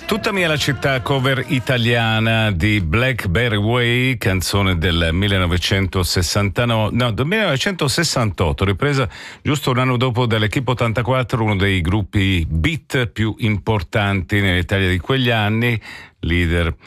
Tutta mia la città, cover italiana di Blackberry Way, canzone del 1968, ripresa giusto un anno dopo dall'Equipe 84, uno dei gruppi beat più importanti nell'Italia di quegli anni, leader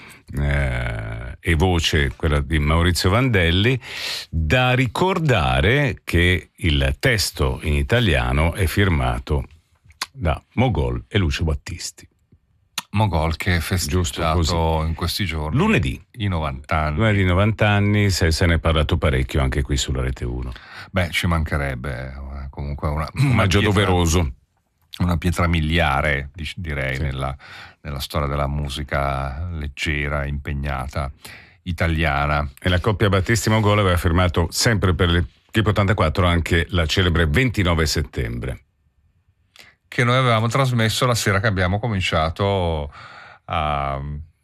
e voce quella di Maurizio Vandelli. Da ricordare che il testo in italiano è firmato da Mogol e Lucio Battisti. Mogol che è festeggiato in questi giorni lunedì i 90 anni. Lunedì 90 anni, se ne è parlato parecchio anche qui sulla Rete 1. Beh, ci mancherebbe, comunque un omaggio doveroso, una pietra miliare, direi, sì, nella storia della musica leggera, impegnata italiana. E la coppia Battisti-Mogol aveva firmato sempre per l'Equipe 84 anche la celebre 29 settembre. Che noi avevamo trasmesso la sera che abbiamo cominciato a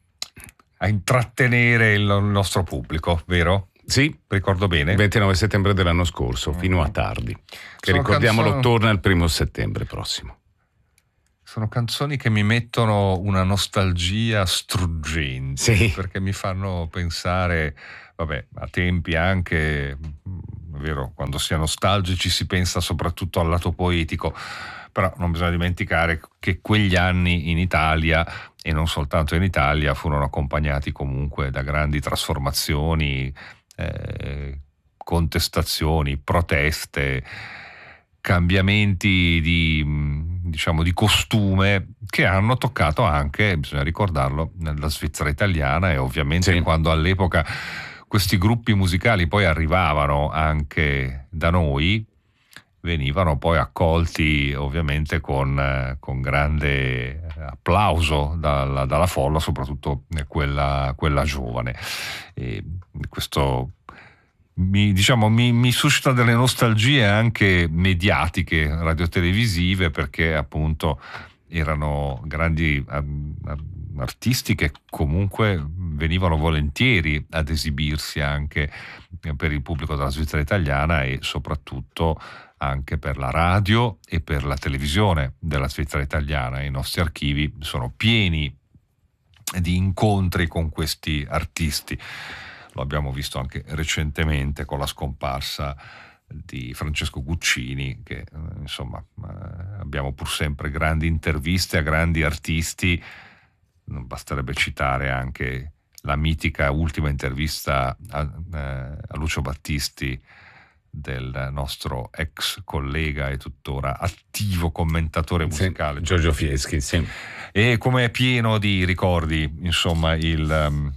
intrattenere il nostro pubblico, vero? Sì, ricordo bene. Il 29 settembre dell'anno scorso, fino a tardi. Che ricordiamolo, torna il 1° settembre prossimo. Sono canzoni che mi mettono una nostalgia struggente, sì, perché mi fanno pensare, vabbè, a tempi anche, è vero, quando si è nostalgici si pensa soprattutto al lato poetico, però non bisogna dimenticare che quegli anni in Italia, e non soltanto in Italia, furono accompagnati comunque da grandi trasformazioni, contestazioni, proteste, cambiamenti di costume che hanno toccato anche, bisogna ricordarlo, nella Svizzera italiana, e ovviamente sì, quando all'epoca questi gruppi musicali poi arrivavano anche da noi, venivano poi accolti ovviamente con grande applauso dalla folla, soprattutto quella giovane. E questo mi suscita delle nostalgie anche mediatiche, radiotelevisive, perché appunto erano grandi artisti che comunque venivano volentieri ad esibirsi anche per il pubblico della Svizzera italiana, e soprattutto anche per la radio e per la televisione della Svizzera italiana. I nostri archivi sono pieni di incontri con questi artisti. Lo abbiamo visto anche recentemente con la scomparsa di Francesco Guccini, che insomma abbiamo pur sempre grandi interviste a grandi artisti. Non basterebbe citare anche la mitica ultima intervista a Lucio Battisti del nostro ex collega e tuttora attivo commentatore musicale, sì, Giorgio Fieschi, sì. E come è pieno di ricordi, insomma, il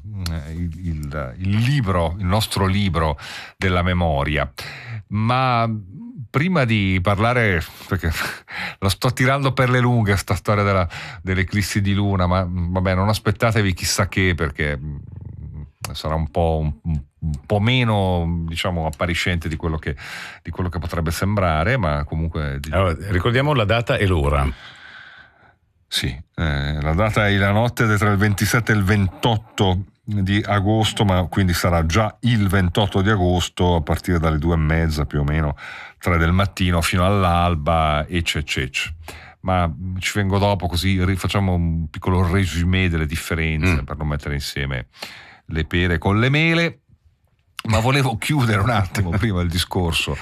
libro, il nostro libro della memoria. Ma prima di parlare, perché lo sto tirando per le lunghe sta storia dell'eclissi di luna, ma vabbè, non aspettatevi chissà che, perché sarà un po' meno, diciamo, appariscente di quello che potrebbe sembrare, ma comunque allora, ricordiamo la data e l'ora. Sì, la data è la notte tra il 27 e il 28 di agosto, ma quindi sarà già il 28 di agosto a partire dalle 2:30 più o meno, 3 del mattino fino all'alba, ecc. Ma ci vengo dopo, così facciamo un piccolo résumé delle differenze per non mettere insieme le pere con le mele. Ma volevo chiudere un attimo prima il discorso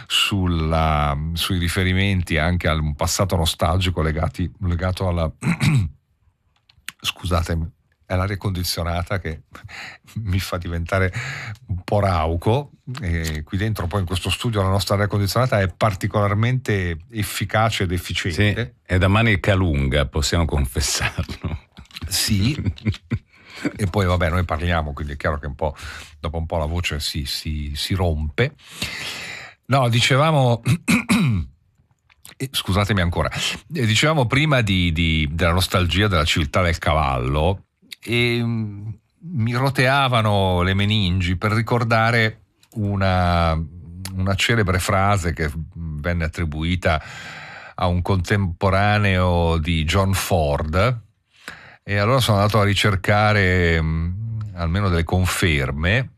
sui riferimenti anche a un passato nostalgico legato alla scusatemi, è l'aria condizionata che mi fa diventare un po' rauco, e qui dentro poi in questo studio la nostra aria condizionata è particolarmente efficace ed efficiente. Sì, è da manica lunga, possiamo confessarlo. Sì. E poi vabbè, noi parliamo, quindi è chiaro che dopo un po' la voce si rompe. No, dicevamo scusatemi ancora, dicevamo prima della nostalgia della civiltà del cavallo, e mi roteavano le meningi per ricordare una celebre frase che venne attribuita a un contemporaneo di John Ford, e allora sono andato a ricercare almeno delle conferme,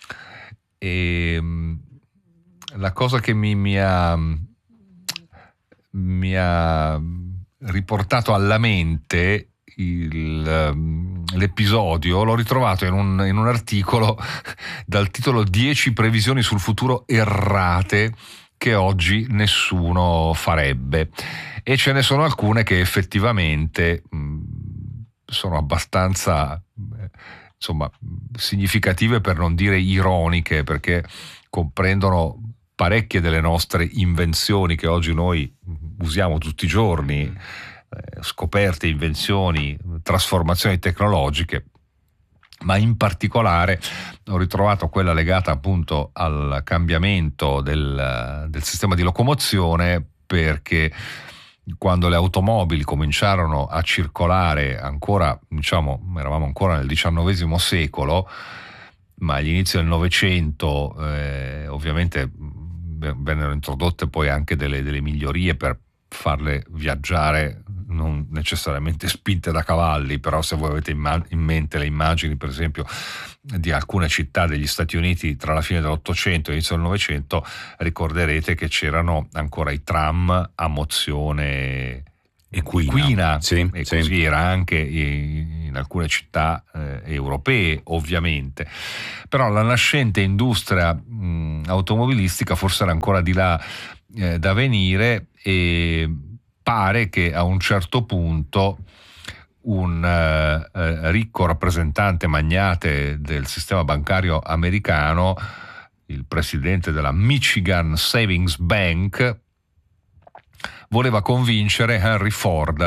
e la cosa che mi ha riportato alla mente l'episodio l'ho ritrovato in un articolo dal titolo 10 previsioni sul futuro errate che oggi nessuno farebbe, e ce ne sono alcune che effettivamente sono abbastanza significative, per non dire ironiche, perché comprendono parecchie delle nostre invenzioni che oggi noi usiamo tutti i giorni, scoperte, invenzioni, trasformazioni tecnologiche, ma in particolare ho ritrovato quella legata appunto al cambiamento del sistema di locomozione, perché quando le automobili cominciarono a circolare ancora, eravamo ancora nel XIX secolo, ma agli inizi del Novecento ovviamente vennero introdotte poi anche delle migliorie per farle viaggiare non necessariamente spinte da cavalli, però se voi avete in mente le immagini per esempio di alcune città degli Stati Uniti tra la fine dell'Ottocento e l'inizio del Novecento, ricorderete che c'erano ancora i tram a mozione equina, sì, e così era anche in alcune città europee ovviamente, però la nascente industria automobilistica forse era ancora di là da venire, e pare che a un certo punto un ricco rappresentante magnate del sistema bancario americano, il presidente della Michigan Savings Bank, voleva convincere Henry Ford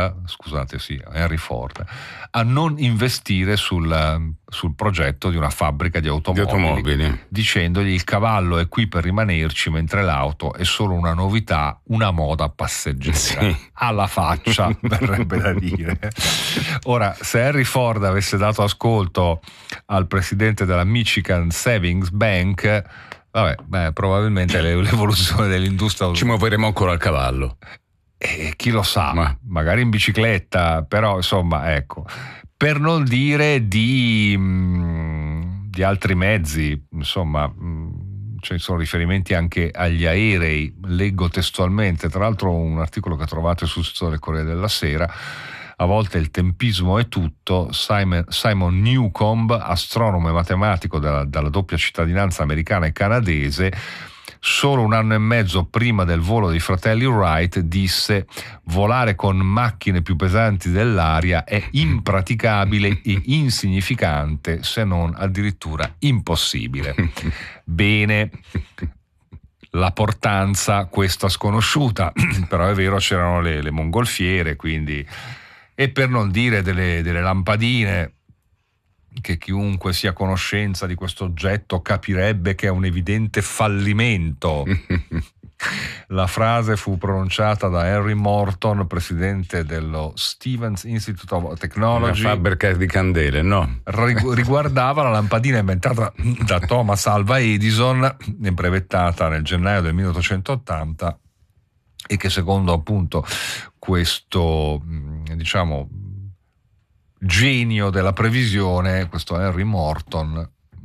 a non investire sul progetto di una fabbrica di automobili, dicendogli: il cavallo è qui per rimanerci, mentre l'auto è solo una novità, una moda passeggera. Sì. Alla faccia, verrebbe da dire. Ora, se Henry Ford avesse dato ascolto al presidente della Michigan Savings Bank, probabilmente l'evoluzione dell'industria... Ci muoveremo ancora al cavallo. Chi lo sa, magari in bicicletta, però insomma, ecco, per non dire di altri mezzi, insomma, ci sono riferimenti anche agli aerei. Leggo testualmente, tra l'altro, un articolo che trovate sul sito del Corriere della Sera: a volte il tempismo è tutto. Simon Newcomb, astronomo e matematico dalla doppia cittadinanza americana e canadese, solo un anno e mezzo prima del volo dei fratelli Wright, disse: volare con macchine più pesanti dell'aria è impraticabile e insignificante, se non addirittura impossibile. Bene, la portanza questa sconosciuta, però è vero, c'erano le mongolfiere, quindi, e per non dire delle lampadine, che chiunque sia a conoscenza di questo oggetto capirebbe che è un evidente fallimento. La frase fu pronunciata da Henry Morton, presidente dello Stevens Institute of Technology. Una fabbrica di candele, no? Riguardava la lampadina inventata da Thomas Alva Edison e brevettata nel gennaio del 1880, e che secondo appunto questo, genio della previsione, questo Henry Morton,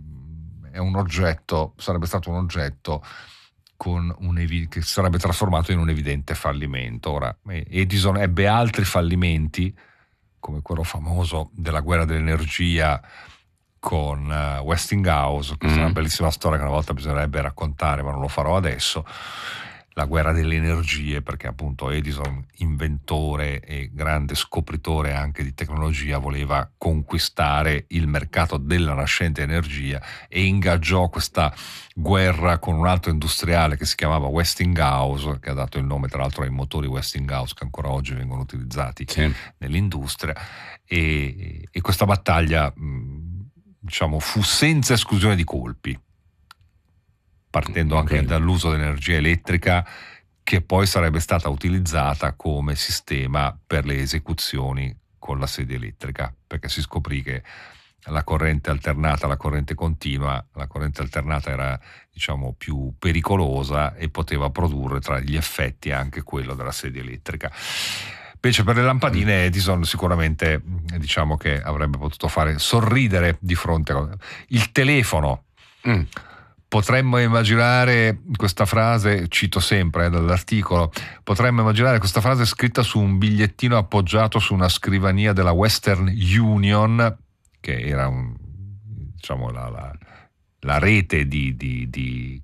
sarebbe stato un oggetto che sarebbe trasformato in un evidente fallimento. Ora, Edison ebbe altri fallimenti, come quello famoso della guerra dell'energia con Westinghouse, che è una bellissima storia che una volta bisognerebbe raccontare, ma non lo farò adesso. La guerra delle energie, perché appunto Edison, inventore e grande scopritore anche di tecnologia, voleva conquistare il mercato della nascente energia e ingaggiò questa guerra con un altro industriale che si chiamava Westinghouse, che ha dato il nome tra l'altro ai motori Westinghouse che ancora oggi vengono utilizzati nell'industria, e questa battaglia fu senza esclusione di colpi, partendo anche dall'uso dell'energia elettrica, che poi sarebbe stata utilizzata come sistema per le esecuzioni con la sede elettrica, perché si scoprì che la corrente alternata alla corrente continua, la corrente alternata era più pericolosa e poteva produrre tra gli effetti anche quello della sede elettrica. Invece per le lampadine Edison sicuramente che avrebbe potuto fare sorridere di fronte a il telefono. Potremmo immaginare questa frase, cito sempre dall'articolo, potremmo immaginare questa frase scritta su un bigliettino appoggiato su una scrivania della Western Union, che era diciamo la rete di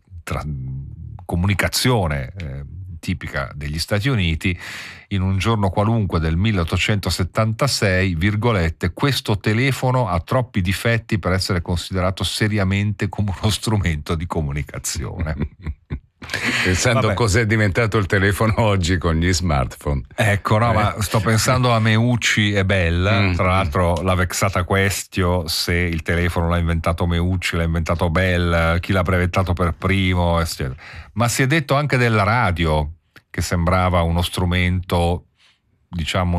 comunicazione tipica degli Stati Uniti, in un giorno qualunque del 1876, virgolette, questo telefono ha troppi difetti per essere considerato seriamente come uno strumento di comunicazione. Pensando cos'è diventato il telefono oggi con gli smartphone. Ecco, no, ma sto pensando a Meucci e Bell, tra l'altro la vexata questio se il telefono l'ha inventato Meucci, l'ha inventato Bell, chi l'ha brevettato per primo, eccetera. Ma si è detto anche della radio, che sembrava uno strumento, diciamo,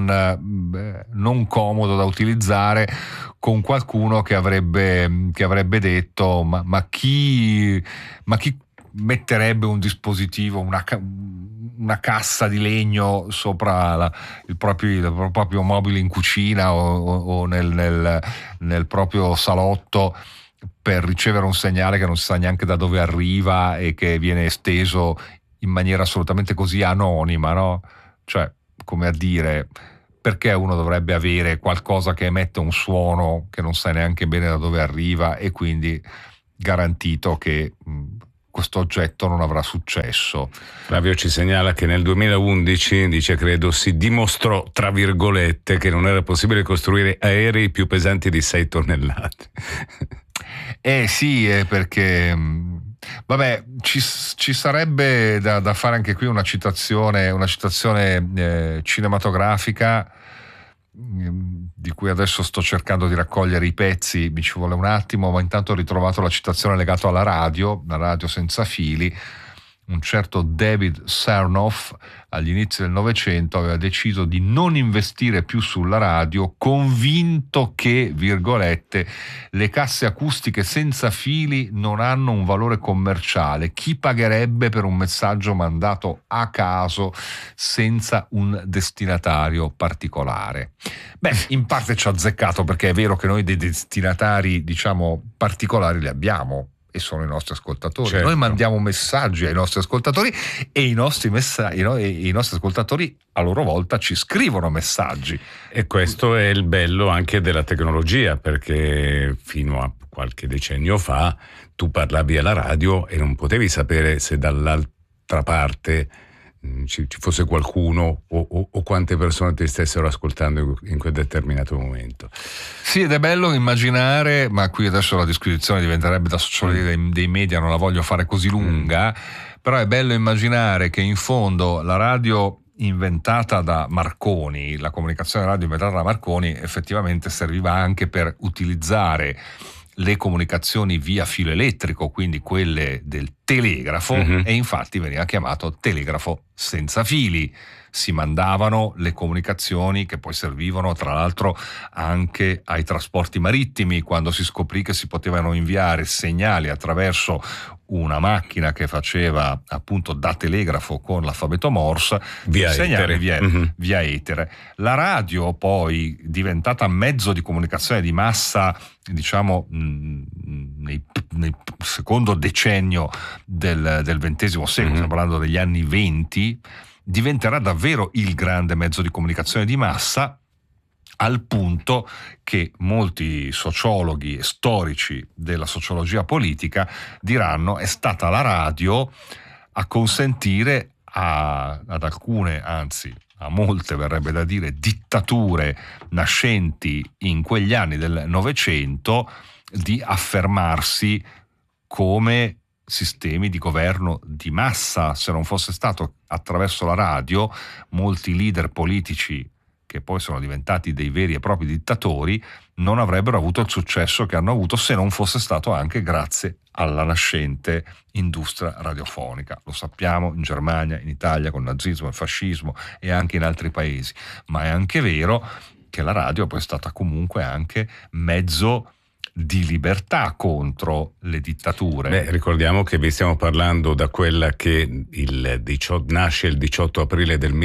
non comodo da utilizzare, con qualcuno che avrebbe detto ma chi metterebbe un dispositivo, una cassa di legno sopra il proprio mobile in cucina o nel proprio salotto per ricevere un segnale che non si sa neanche da dove arriva e che viene esteso in maniera assolutamente così anonima, no? Cioè, come a dire, perché uno dovrebbe avere qualcosa che emette un suono che non sa neanche bene da dove arriva e quindi garantito che questo oggetto non avrà successo. Flavio ci segnala che nel 2011, dice credo, si dimostrò, tra virgolette, che non era possibile costruire aerei più pesanti di 6 tonnellate. Sì, perché vabbè, ci sarebbe da fare anche qui una citazione cinematografica di cui adesso sto cercando di raccogliere i pezzi, mi ci vuole un attimo, ma intanto ho ritrovato la citazione legata alla radio senza fili. Un certo David Sarnoff agli inizi del Novecento aveva deciso di non investire più sulla radio, convinto che, virgolette, le casse acustiche senza fili non hanno un valore commerciale. Chi pagherebbe per un messaggio mandato a caso senza un destinatario particolare? Beh, in parte ci ha azzeccato, perché è vero che noi dei destinatari, diciamo, particolari li abbiamo, e sono i nostri ascoltatori. Certo. Noi mandiamo messaggi ai nostri ascoltatori e i nostri ascoltatori a loro volta ci scrivono messaggi. E questo è il bello anche della tecnologia, perché fino a qualche decennio fa tu parlavi alla radio e non potevi sapere se dall'altra parte ci fosse qualcuno o quante persone ti stessero ascoltando in quel determinato momento. Sì, ed è bello immaginare, ma qui adesso la descrizione diventerebbe da sociologia dei media, non la voglio fare così lunga, però è bello immaginare che in fondo la radio inventata da Marconi, la comunicazione radio inventata da Marconi, effettivamente serviva anche per utilizzare le comunicazioni via filo elettrico, quindi quelle del telegrafo, e infatti veniva chiamato telegrafo senza fili. Si mandavano le comunicazioni che poi servivano tra l'altro anche ai trasporti marittimi, quando si scoprì che si potevano inviare segnali attraverso una macchina che faceva appunto da telegrafo con l'alfabeto Morse, via segnali etere. via etere. La radio poi, diventata mezzo di comunicazione di massa, diciamo nel secondo decennio del XX secolo, stiamo parlando degli anni 20, diventerà davvero il grande mezzo di comunicazione di massa, al punto che molti sociologhi e storici della sociologia politica diranno è stata la radio a consentire ad alcune, anzi a molte verrebbe da dire, dittature nascenti in quegli anni del Novecento di affermarsi come sistemi di governo di massa. Se non fosse stato attraverso la radio, molti leader politici che poi sono diventati dei veri e propri dittatori non avrebbero avuto il successo che hanno avuto, se non fosse stato anche grazie alla nascente industria radiofonica. Lo sappiamo in Germania, in Italia, con il nazismo, il fascismo e anche in altri paesi. Ma è anche vero che la radio poi è stata comunque anche mezzo di libertà contro le dittature. Beh, ricordiamo che vi stiamo parlando da quella che nasce il 18 aprile del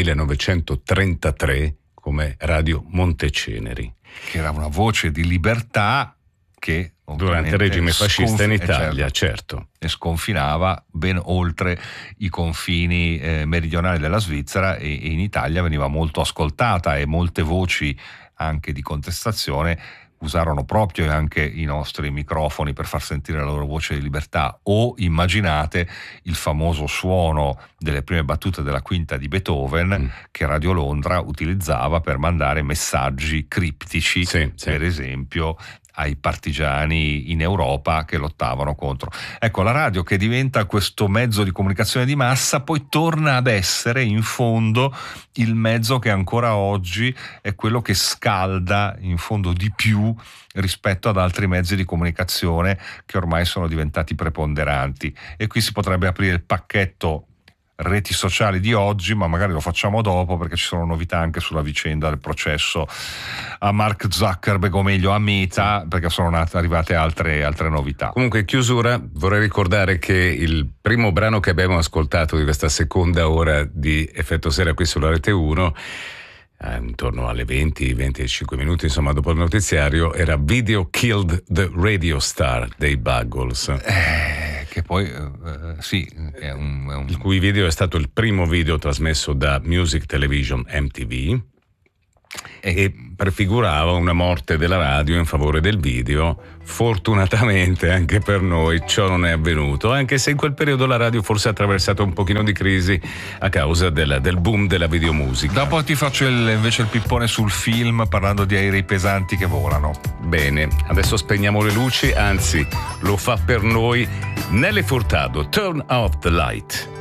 1933 come Radio Monteceneri, che era una voce di libertà che durante il regime fascista in Italia, certo. E sconfinava ben oltre i confini meridionali della Svizzera, e in Italia veniva molto ascoltata, e molte voci anche di contestazione usarono proprio anche i nostri microfoni per far sentire la loro voce di libertà. O immaginate il famoso suono delle prime battute della quinta di Beethoven che Radio Londra utilizzava per mandare messaggi criptici, per esempio ai partigiani in Europa che lottavano contro. Ecco, la radio, che diventa questo mezzo di comunicazione di massa, poi torna ad essere in fondo il mezzo che ancora oggi è quello che scalda in fondo di più rispetto ad altri mezzi di comunicazione che ormai sono diventati preponderanti. E qui si potrebbe aprire il pacchetto reti sociali di oggi, ma magari lo facciamo dopo, perché ci sono novità anche sulla vicenda del processo a Mark Zuckerberg, o meglio a Meta, perché sono arrivate altre novità. Comunque, in chiusura, vorrei ricordare che il primo brano che abbiamo ascoltato di questa seconda ora di Effetto Sera qui sulla Rete 1, intorno alle 20-25 minuti, insomma, dopo il notiziario, era Video Killed the Radio Star dei Buggles. Che poi sì, è un... il cui video è stato il primo video trasmesso da Music Television MTV e prefigurava una morte della radio in favore del video. Fortunatamente anche per noi ciò non è avvenuto, anche se in quel periodo la radio forse ha attraversato un pochino di crisi a causa del boom della videomusica. Dopo ti faccio invece il pippone sul film, parlando di aerei pesanti che volano. Bene, adesso spegniamo le luci, anzi lo fa per noi Nelly Furtado, Turn Off the Light.